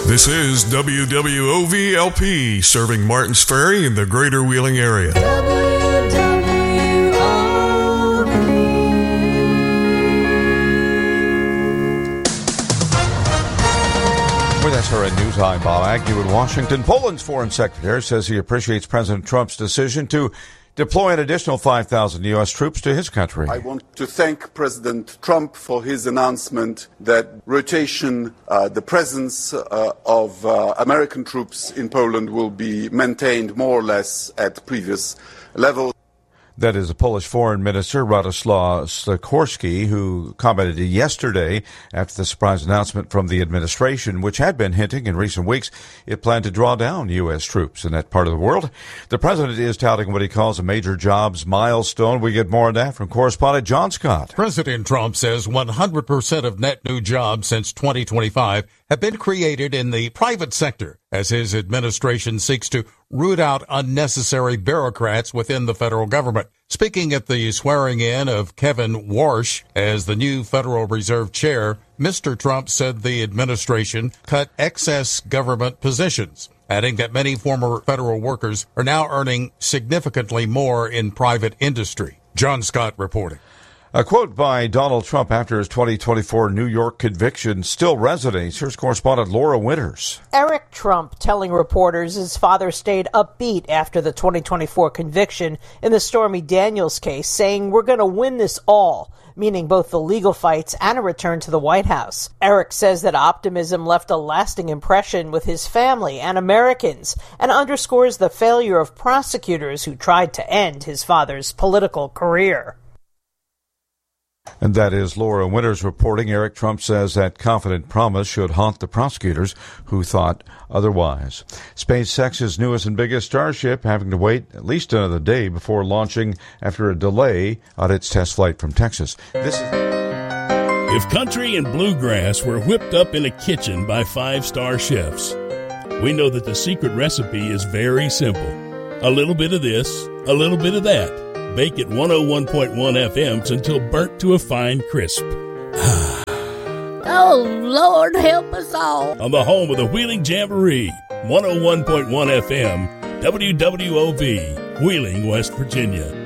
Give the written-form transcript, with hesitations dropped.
This is WWOV-LP, serving Martins Ferry in the greater Wheeling area. With SRN News, I'm Bob Agnew in Washington. Poland's foreign secretary says he appreciates President Trump's decision to deploy an additional 5,000 U.S. troops to his country. I want to thank President Trump for his announcement that rotation, the presence of American troops in Poland will be maintained more or less at previous levels. That is the Polish Foreign Minister, Radoslaw Sikorski, who commented yesterday after the surprise announcement from the administration, which had been hinting in recent weeks it planned to draw down U.S. troops in that part of the world. The president is touting what he calls a major jobs milestone. We get more on that from correspondent John Scott. President Trump says 100% of net new jobs since 2025 have been created in the private sector as his administration seeks to root out unnecessary bureaucrats within the federal government. Speaking at the swearing in of Kevin Warsh as the new Federal Reserve Chair, Mr. Trump said the administration cut excess government positions, adding that many former federal workers are now earning significantly more in private industry. John Scott reporting. A quote by Donald Trump after his 2024 New York conviction still resonates. Here's correspondent Laura Winters. Eric Trump telling reporters his father stayed upbeat after the 2024 conviction in the Stormy Daniels case, saying, "We're going to win this all," meaning both the legal fights and a return to the White House. Eric says that optimism left a lasting impression with his family and Americans and underscores the failure of prosecutors who tried to end his father's political career. And that is Laura Winters reporting. Eric Trump says that confident promise should haunt the prosecutors who thought otherwise. SpaceX's newest and biggest Starship having to wait at least another day before launching after a delay on its test flight from Texas. If country and bluegrass were whipped up in a kitchen by 5-star chefs, we know that the secret recipe is very simple. A little bit of this, a little bit of that. Bake at 101.1 FM until burnt to a fine crisp. Oh, Lord, help us all. On the home of the Wheeling Jamboree, 101.1 FM, WWOV, Wheeling, West Virginia.